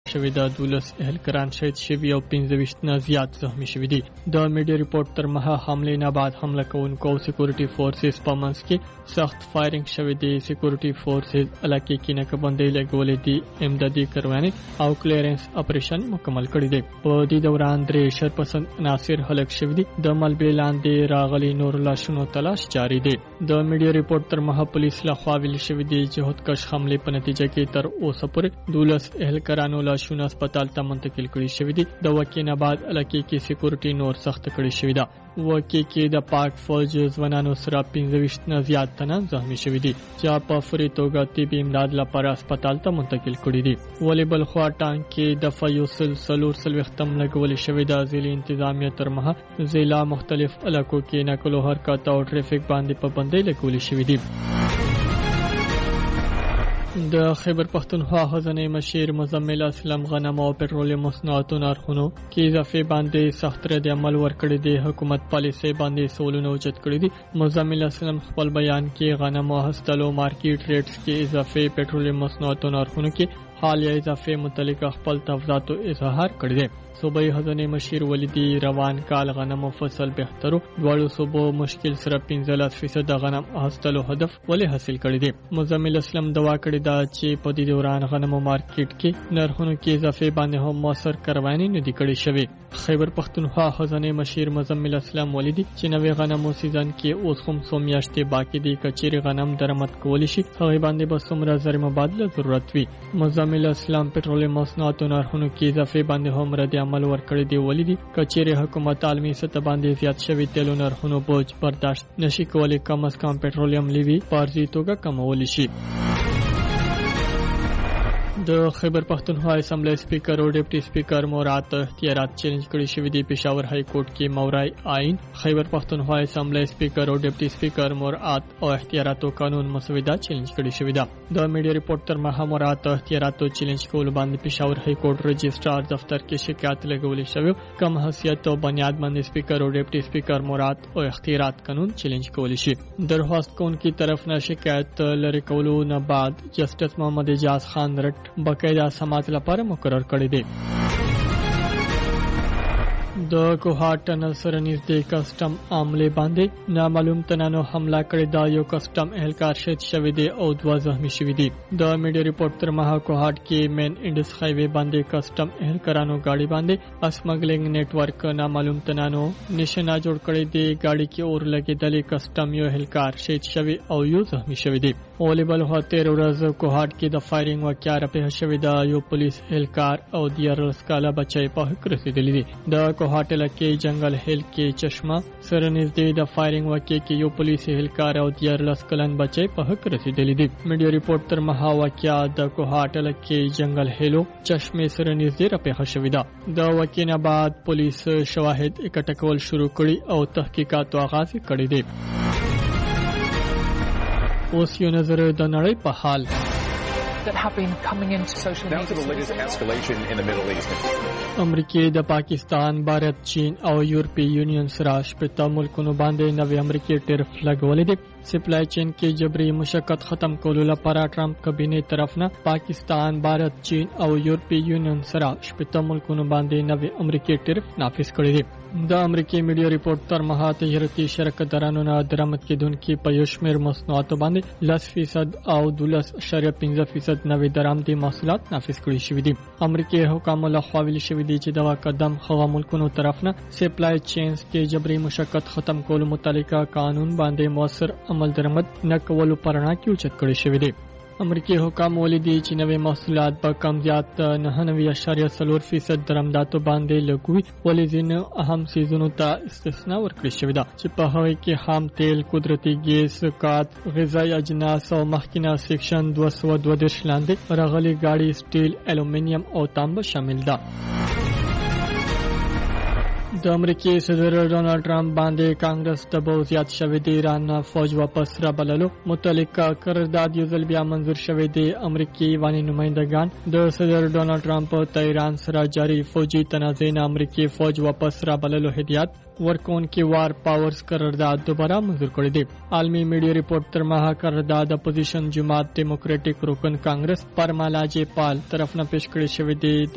شوی د 12 اهلکاران شهید شوي او 25 نه زیات زخمی شوي دي. د میډیا ریپورت تر مها حمله نه بعد حمله کوونکو سکیورټي فورسز په منځ کې سخت فایرینګ شوی دی. سکیورټي فورسز علاقې کې ناکبندۍ لګولې دي، امدادي کاروانې او کلیرنس اپریشن مکمل کړی دی. په دې دوران درې شرپسند عناصر هلاک شوي دي. د ملبې لاندې راغلي نور لاشونو تلاش جاری دی. د میډیا ریپورت تر مها پولیس لخوا ویل شوی دی چې خودکش حمله په نتیجه کې تر اوسه پورې 12 اهلکارانو لاشونه هسپتال ته منتقل کړي شوي دي. د واقعې نه بعد علاقې کې سکیورټي نور سخت کړی شوی ده. واقعې کې د پاک فوج ځوانانو سره 25 نه زیات تنه زخمی شوي دي چې په فوري توګه طبي امداد لپاره هسپتال ته منتقل کړي دي. ولې بل خوا ټانک کې د فیوسل سلور ختم لګول شوی د ځلې انتظامیه تر مها ضلع مختلف علاقو کې نقل او حرکت او ټریفیک باندې پابندۍ لګول شوې دي. د خیبر پختونخوا خزانه مشیر مزمل اسلام غنم او پټرولیم مصنوعاتو نرخونو کې اضافه باندې سخت رد عمل ورکړی دی. حکومت پالیسي باندې سوالونه اوچت کړی دي. مزمل اسلام خپل بیان کې غنم او هستلو مارکیټ ریټس کې اضافه پټرولیم مصنوعاتو نرخونو کې حالیه اضافه متعلق خپل تفاوتاتو اظهار کړی دی. صوبایي خزانه مشیر ولیدي روان کال غنم او فصل بهترو دواړو صوبو مشکل سره 15% غنم حاصلو هدف ولې حاصل کړی دی. مزمل اسلام دوا کړی دا چې په دې دوران غنم مارکیټ کې نرخونو کې اضافه باندې هم موثر کاروانی نه دی کړی شوی. خیبر پختونخوا خزانه مشیر مزمل اسلام ولیدي چې نوې غنمو سیزن کې اوس هم څو میاشتې باقی دي. کچېری غنم درآمد کول شي هغه باندې به څومره زر مبادله ضرورت وي. مزمل اسلام پټرولیم مصنوعاتو نرخونو کې اضافه باندې هم رد عمل ورکړی دی. ولیدي کچېری حکومت عالمي سطح باندې زیات شوی تیلو نرخونو بوج برداشت نشي کولای، کم از کم پټرولیم لیوي پارزي توګه کمول شي. د خیبر پختونخوا اسمبلی سپیکر او ډیپټي سپیکر مراد اختیارات چیلنج کړي شوی دی. پېښور های کورټ کې مورای آئین خیبر پختونخوا اسمبلی سپیکر او ډیپټي سپیکر مراد او اختیاراتو قانون مسوده چیلنج کړي شوی دی. د میډیا ریپورت تر مها مراد اختیاراتو چیلنج کول باندې پېښور های کورټ رجسترار دفتر کې شکایت لګولې شوی. کم حیثیت او بنیاد باندې سپیکر او ډیپټي سپیکر مراد او اختیارات قانون چیلنج کول شي. درخواست کوونکی طرف نه شکایت لري کولو نه بعد جسټس محمد اجاز خان رټ باقاعده سماعت لپاره مقرر کړی دی. د کوهاټ ټنل سره نږدې کسټم عاملې باندې نامعلوم تنانو حمله کړې دا. یو کسټم اهلکار شهید شوی دی او 2 زخمی شوي دي. د میډیا ریپورت تر مها کوهاټ کې مین انډس هایوي باندې کسټم اهلکارانو گاډي باندې اسمګلینګ نیټ ورک نامعلوم تنانو نشانه جوړ کړی دی. گاډي کې اور لګېدلې کسټم یو اهلکار شهید شوی او 1 زخمی شوی دی. اولیبل هو 13 ورځ کوهاټ کې د فایرینګ واقعیا راپېښ شوی دا. یو پولیس اهلکار او 14 کاله بچی په حق رسیدلی دي. د کوهاټ علاقې جنگل هیل کې چشمه سره نږدې د فایرینګ واقعې کې یو پولیس اهلکار او 14 کلن بچی په حق رسیدلی دي. میډیا ریپورت تر مها واقعیا د کوهاټ علاقې جنگل هیلو چشمه سره نږدې راپېښ شوی دا. د واقعې نه بعد پولیس شواهد اکټ کول شروع کړي او تحقیقات آغاز کړي دي. اوس یو نظر د نړۍ په حال. امریکای د پاکستان، بھارت، چین او یورپی یونین سره 80 ملکونو باندې نوې امریکای ټیرف لګولې دي. سپلای چین کې جبري مشقت ختم کولو لپاره ټرمپ کابینه طرف نه پاکستان، بھارت، چین او یورپی یونین سره 80 ملکونو باندې نوې امریکای ټیرف نافذ کړی دي. د امریکای میډیا ریپورت تر مها تجارتي شرکتارانو نه درآمد کېدونکو په یو شمېر مصنوعاتو باندې 10% او 12.5% نوې درآمدي محصولات نافذ کړي شوي دي. امریکای حکومت له خوا ویل شوی دی چې دا قدم هغه ملکونو طرف نه سپلای چینز کې جبري مشقت ختم کولو متعلقه قانون باندې موثر عمل درآمد نه کولو پرنا کې اوچت کړي شوی دی. امریکای حکام ولیدي چې نوې محصولات په کم زیات 99.4% درآمداتو باندې لګوي، ولې ځینو اهم سیزونو ته استثنا ورکړل شوې ده چې په هغه کې خام تیل، قدرتي ګیس، کات، غذایی اجناس او مخکینه سیکشن 232 لاندې راغلي ګاډي، سټیل، الومینیم او تانبه شامل ده. د امریکای صدر ډونالد ټرمپ باندې کانګرس دباو زیات شوی دی. ایران فوج واپس را بللو متعلقه قرارداد یو ځل بیا منظور شوی دی. امریکایي واني نمائندگان د صدر ډونالد ټرمپ ته ایران سره جاری فوجي تنازع نه امریکایي فوج واپس را بللو هدایت ورکون کې وار پاورز قرارداد دوباره منظور کړی دی. عالمي میډیا ریپورت تر مها قرارداد اپوزیشن جماعت ډیموکریټک رکن کانګرس پرمالا جیپال طرف نه پیش کړی شوی دی.